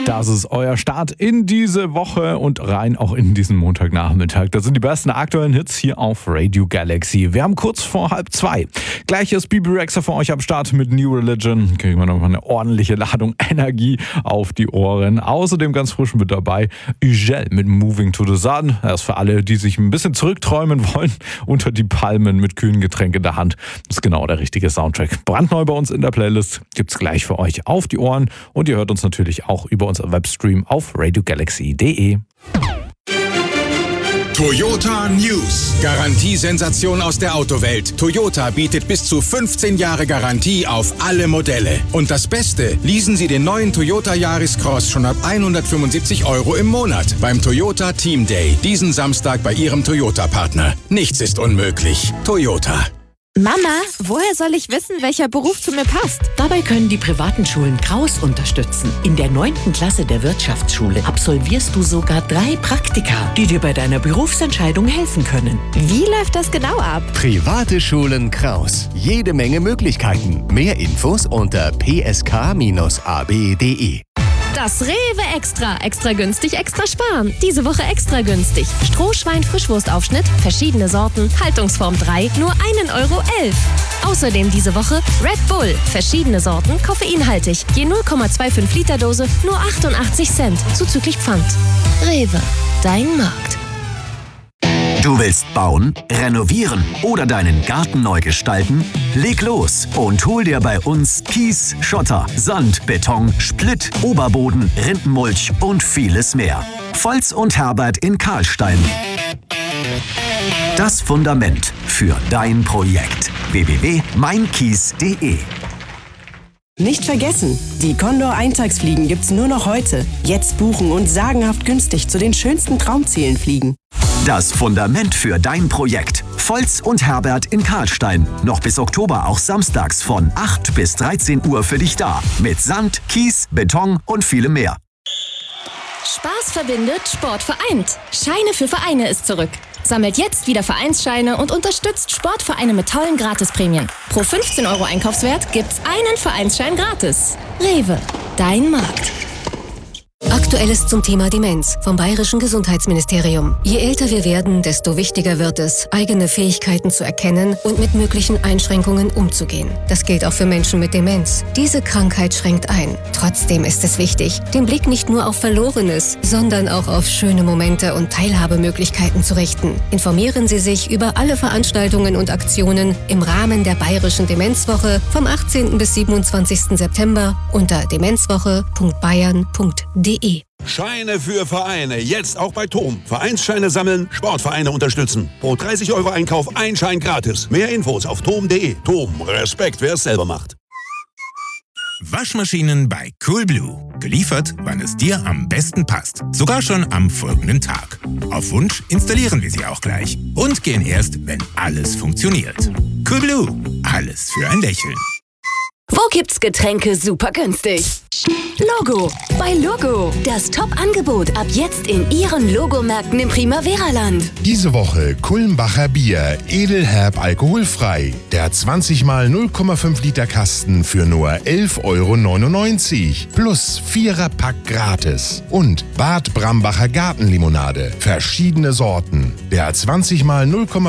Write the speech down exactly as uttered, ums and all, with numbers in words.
Das ist euer Start in diese Woche und rein auch in diesen Montagnachmittag. Das sind die besten aktuellen Hits hier auf Radio Galaxy. Wir haben kurz vor halb zwei. Gleich ist Bebe Rexha für euch am Start mit New Religion. Kriegen wir nochmal eine ordentliche Ladung Energie auf die Ohren. Außerdem ganz frisch mit dabei Ugel mit Moving to the Sun. Das ist für alle, die sich ein bisschen zurückträumen wollen, unter die Palmen mit kühlen Getränken in der Hand. Das ist genau der richtige Soundtrack. Brandneu bei uns in der Playlist. Gibt's gleich für euch auf die Ohren. Und ihr hört uns natürlich auch über unser Webstream auf radio galaxy punkt de. Toyota News. Garantiesensation aus der Autowelt. Toyota bietet bis zu fünfzehn Jahre Garantie auf alle Modelle. Und das Beste, leasen Sie den neuen Toyota Yaris Cross schon ab hundertfünfundsiebzig Euro im Monat beim Toyota Team Day. Diesen Samstag bei Ihrem Toyota-Partner. Nichts ist unmöglich. Toyota. Mama, woher soll ich wissen, welcher Beruf zu mir passt? Dabei können die privaten Schulen Kraus unterstützen. In der neunten Klasse der Wirtschaftsschule absolvierst du sogar drei Praktika, die dir bei deiner Berufsentscheidung helfen können. Wie läuft das genau ab? Private Schulen Kraus. Jede Menge Möglichkeiten. Mehr Infos unter p s k Bindestrich a b punkt d e. Das Rewe Extra. Extra günstig, extra sparen. Diese Woche extra günstig. Strohschwein Frischwurstaufschnitt, verschiedene Sorten, Haltungsform drei, nur einen Euro elf. Außerdem diese Woche Red Bull, verschiedene Sorten, koffeinhaltig. Je null Komma fünfundzwanzig Liter Dose, nur achtundachtzig Cent, zuzüglich Pfand. Rewe, dein Markt. Du willst bauen, renovieren oder deinen Garten neu gestalten? Leg los und hol dir bei uns Kies, Schotter, Sand, Beton, Splitt, Oberboden, Rindenmulch und vieles mehr. Volz und Herbert in Karlstein. Das Fundament für dein Projekt. w w w punkt mein kies punkt de. Nicht vergessen, die Condor-Eintagsfliegen gibt's nur noch heute. Jetzt buchen und sagenhaft günstig zu den schönsten Traumzielen fliegen. Das Fundament für dein Projekt. Volz und Herbert in Karlstein. Noch bis Oktober auch samstags von acht bis dreizehn Uhr für dich da. Mit Sand, Kies, Beton und vielem mehr. Spaß verbindet, Sport vereint. Scheine für Vereine ist zurück. Sammelt jetzt wieder Vereinsscheine und unterstützt Sportvereine mit tollen Gratisprämien. Pro fünfzehn Euro Einkaufswert gibt's einen Vereinsschein gratis. Rewe, dein Markt. Aktuelles zum Thema Demenz vom Bayerischen Gesundheitsministerium. Je älter wir werden, desto wichtiger wird es, eigene Fähigkeiten zu erkennen und mit möglichen Einschränkungen umzugehen. Das gilt auch für Menschen mit Demenz. Diese Krankheit schränkt ein. Trotzdem ist es wichtig, den Blick nicht nur auf Verlorenes, sondern auch auf schöne Momente und Teilhabemöglichkeiten zu richten. Informieren Sie sich über alle Veranstaltungen und Aktionen im Rahmen der Bayerischen Demenzwoche vom achtzehnten bis siebenundzwanzigsten September unter demenzwoche punkt bayern punkt de. Scheine für Vereine, jetzt auch bei Tom. Vereinsscheine sammeln, Sportvereine unterstützen. Pro dreißig Euro Einkauf ein Schein gratis. Mehr Infos auf tom punkt de. Tom, Respekt, wer es selber macht. Waschmaschinen bei Coolblue. Geliefert, wann es dir am besten passt. Sogar schon am folgenden Tag. Auf Wunsch installieren wir sie auch gleich. Und gehen erst, wenn alles funktioniert. Coolblue. Alles für ein Lächeln. Wo gibt's Getränke super günstig? Logo. Bei Logo. Das Top-Angebot ab jetzt in Ihren Logomärkten im Primavera-Land. Diese Woche Kulmbacher Bier, edelherb alkoholfrei. Der zwanzig mal null Komma fünf Liter Kasten für nur elf Euro neunundneunzig. Plus Vierer-Pack gratis. Und Bad Brambacher Gartenlimonade. Verschiedene Sorten. Der zwanzig mal null Komma